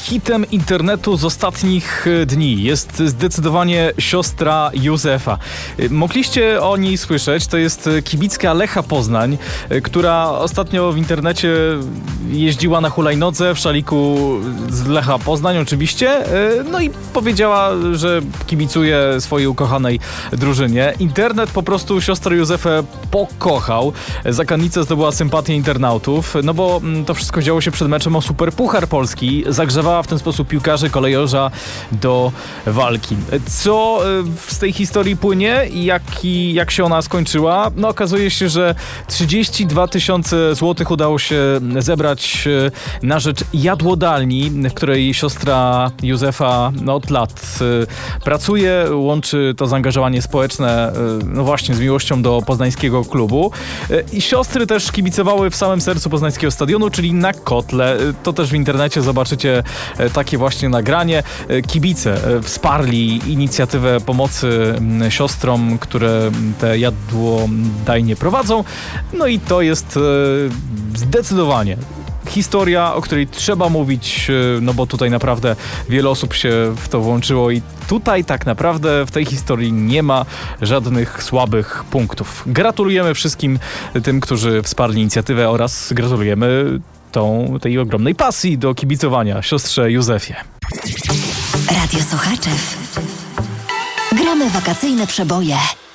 hitem internetu z ostatnich dni jest zdecydowanie siostra Józefa. Mogliście o niej słyszeć, to jest kibicka Lecha Poznań, która ostatnio w internecie jeździła na hulajnodze w szaliku z Lecha Poznań oczywiście, no i powiedziała, że kibicuje swojej ukochanej drużynie. Internet po prostu siostrę Józefę pokochał. Zakonnica zdobyła sympatię internautów, no bo to wszystko działo się przed meczem o Superpuchar Polski. Zagrzewała w ten sposób piłkarzy kolejorza do walki. Co z tej historii płynie i jak się ona skończyła? No okazuje się, że 32 000 złotych udało się zebrać na rzecz jadłodalni, w której siostra Józefa od lat pracuje. Łączy to zaangażowanie społeczne no właśnie z miłością do poznańskiego klubu. I siostry też kibicowały w samym sercu poznańskiego stadionu, czyli na kotle. To też w internecie zobaczycie takie właśnie nagranie. Kibice wsparli inicjatywę pomocy siostrom, które te jadłodajnie prowadzą. No i to jest zdecydowanie historia, o której trzeba mówić, no bo tutaj naprawdę wiele osób się w to włączyło i tutaj tak naprawdę w tej historii nie ma żadnych słabych punktów. Gratulujemy wszystkim tym, którzy wsparli inicjatywę oraz gratulujemy tej ogromnej pasji do kibicowania siostrze Józefie. Radio Sochaczew. Gramy wakacyjne przeboje.